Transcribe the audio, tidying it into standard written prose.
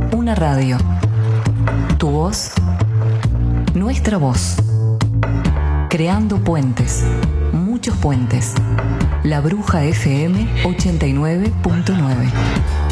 Una radio. Tu voz. Nuestra voz. Creando puentes. Muchos puentes. La Bruja FM 89.9.